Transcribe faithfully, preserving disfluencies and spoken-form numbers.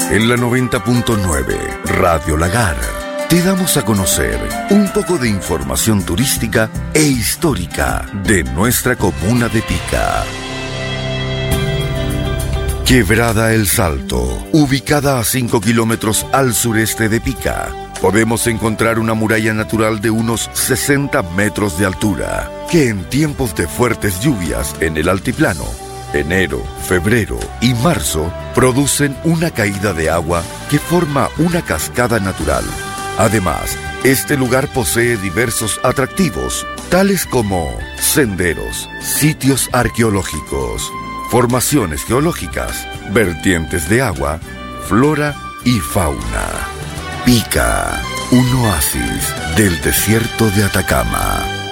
En la noventa punto nueve, Radio Lagar, te damos a conocer un poco de información turística e histórica de nuestra comuna de Pica. Quebrada El Salto, ubicada a cinco kilómetros al sureste de Pica, podemos encontrar una muralla natural de unos sesenta metros de altura, que en tiempos de fuertes lluvias en el altiplano, enero, febrero y marzo, producen una caída de agua que forma una cascada natural. Además, este lugar posee diversos atractivos, tales como senderos, sitios arqueológicos, formaciones geológicas, vertientes de agua, flora y fauna. Pica, un oasis del desierto de Atacama.